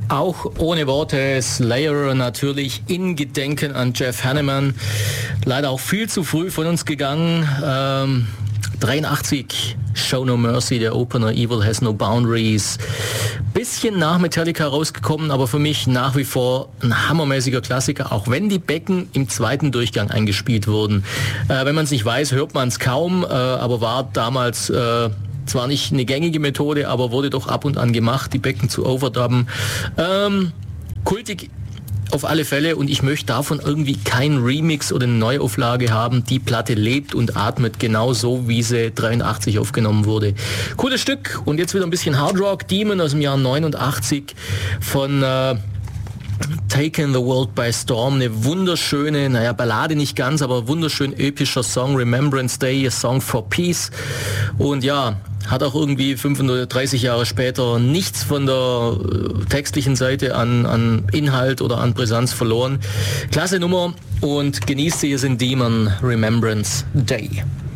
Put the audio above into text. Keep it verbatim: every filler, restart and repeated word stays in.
Auch ohne Worte, Slayer natürlich in Gedenken an Jeff Hanneman. Leider auch viel zu früh von uns gegangen. Ähm, dreiundachtzig, Show No Mercy, der Opener, Evil Has No Boundaries. Bisschen nach Metallica rausgekommen, aber für mich nach wie vor ein hammermäßiger Klassiker, auch wenn die Becken im zweiten Durchgang eingespielt wurden. Äh, wenn man es nicht weiß, hört man es kaum, äh, aber war damals... Äh, zwar nicht eine gängige Methode, aber wurde doch ab und an gemacht, die Becken zu overdubben. Ähm, kultig auf alle Fälle, und ich möchte davon irgendwie keinen Remix oder eine Neuauflage haben. Die Platte lebt und atmet genauso, wie sie dreiundachtzig aufgenommen wurde. Cooles Stück, und jetzt wieder ein bisschen Hard Rock. Demon aus dem Jahr neunundachtzig von... Äh, Taken the World by Storm, eine wunderschöne, naja, Ballade nicht ganz, aber wunderschön epischer Song, Remembrance Day, a Song for Peace. Und ja, hat auch irgendwie fünfunddreißig Jahre später nichts von der äh, textlichen Seite an, an Inhalt oder an Brisanz verloren. Klasse Nummer, und genießt sie, hier sind Demon, Remembrance Day.